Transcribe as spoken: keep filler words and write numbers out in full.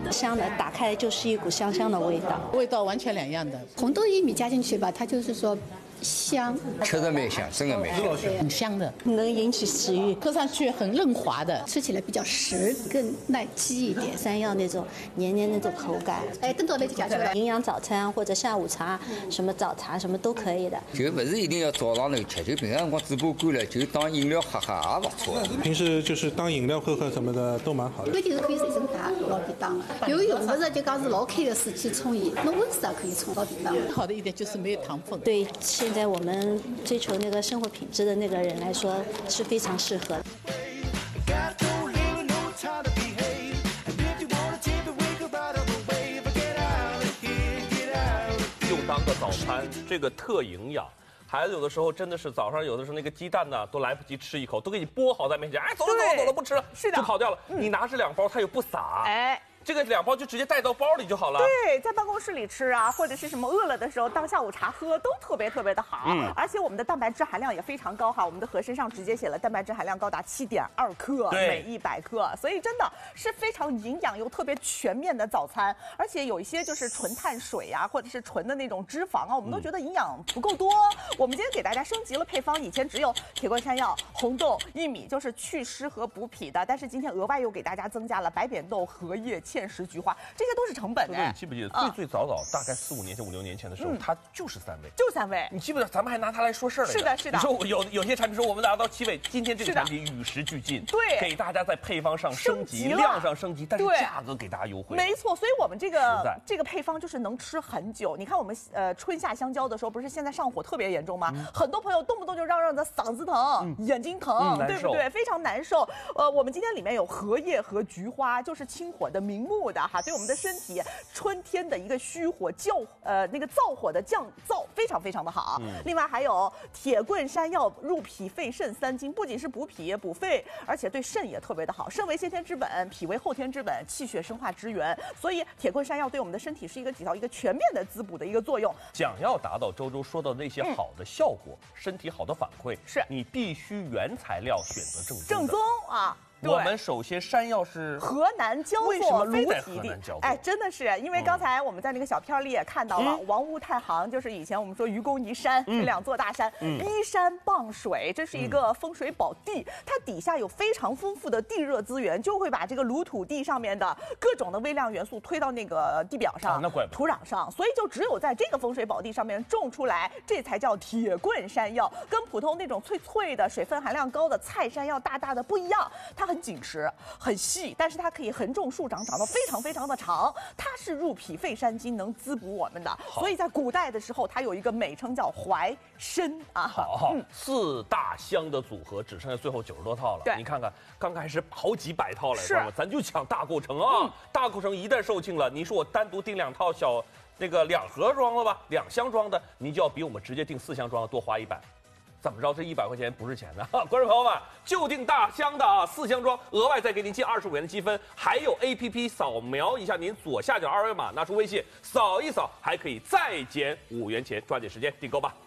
香的，打开来就是一股香香的味道， 味道完全两样的。 红豆薏米加进去吧，它就是说香， 确实蛮香，真的蛮香， 很香的， 能引起食欲， 喝上去很润滑的， 吃起来比较实，更耐饥一点。 山药那种黏黏那种口感， 哎，等到那就加去了。 营养早餐或者下午茶，什么早茶什么都可以的。 就不是一定要早上头吃，就平常辰光嘴巴干了，就当饮料喝喝也不错。 平时就是当饮料喝喝什么的都蛮好的。 关键是可以随身带，老便当了。有用不是就讲是老开的时期冲伊，那温室也可以冲老便当。 好的一点就是没有糖分。 对，现在我们追求那个生活品质的那个人来说是非常适合的。 就当个早餐，这个特营养。孩子有的时候真的是早上，有的时候那个鸡蛋呢都来不及吃一口，都给你剥好在面前，哎，走了走了走了，不吃了， 是的， 就跑掉了。嗯、你拿着两包，他又不撒， 哎。 这个两包就直接带到包里就好了。 对，在办公室里吃啊，或者是什么饿了的时候当下午茶喝，都特别特别的好。嗯，而且我们的蛋白质含量也非常高哈，我们的盒身上直接写了蛋白质含量高达七点二克每一百克，所以真的是非常营养又特别全面的早餐。而且有一些就是纯碳水呀、啊，或者是纯的那种脂肪啊，我们都觉得营养不够多。嗯、我们今天给大家升级了配方，以前只有铁观山药、红豆、薏米，就是祛湿和补脾的，但是今天额外又给大家增加了白扁豆、荷叶、芡实、菊花。这些都是成本的。 你记不记得最最早早，大概四五年前、五六年前的时候，它就是三味， 就三味。 你记不记得咱们还拿它来说事儿来着？ 是的，是的。 你说有有些产品说我们拿到七味，今天这个产品与时俱进， 对， 给大家在配方上升级、量上升级，但是价格给大家优惠。 没错，所以我们这个这个配方就是能吃很久。你看我们呃春夏相交的时候，不是现在上火特别严重吗？嗯、很多朋友动不动就嚷嚷着嗓子疼、嗯、眼睛疼，嗯、对不对？非常难受。呃，我们今天里面有荷叶和菊花，就是清火的、明目的哈，对我们的身体。春天的一个虚火降呃那个燥火的降燥非常非常的好。嗯、另外还有铁棍山药入脾肺肾三经，不仅是补脾补肺，而且对肾也特别的好。肾为先天之本，脾为后天之本，气血生化之源。所以铁棍山药对我们的身体是一个起到一个全面的滋补的一个作用。 想要达到周周说到的那些好的效果，嗯、身体好的反馈， 是你必须原材料选择正宗正宗啊。 我们首先山药是河南焦作， 为什么非在河南焦作？ 哎，真的是因为刚才我们在那个小片里也看到了，嗯、王屋太行就是以前我们说愚公移山，嗯、这两座大山，嗯、依山傍水，这是一个风水宝地，嗯、它底下有非常丰富的地热资源，就会把这个炉土地上面的各种的微量元素推到那个地表上， 啊、那怪不土壤上，所以就只有在这个风水宝地上面种出来，这才叫铁棍山药，跟普通那种脆脆的、水分含量高的菜山药大大的不一样，它很紧实。很细，但是它可以横种竖长，长到非常非常的长。它是入脾肺山经，能滋补我们的。所以在古代的时候，它有一个美称叫淮参啊。 好，嗯、四大香的组合只剩下最后九十多套了。 对， 你看看，刚开始好几百套来， 是吧？咱就抢大购城啊！嗯、大购城一旦售罄了，你说我单独订两套小那个两盒装的吧，两箱装的，你就要比我们直接订四箱装的多花一百。怎么着？这一百块钱不是钱呢？观众朋友们，就订大箱的啊，四箱装，额外再给您进二十五元的积分，还有 A P P 扫描一下您左下角二维码，拿出微信扫一扫，还可以再减五元钱，抓紧时间订购吧。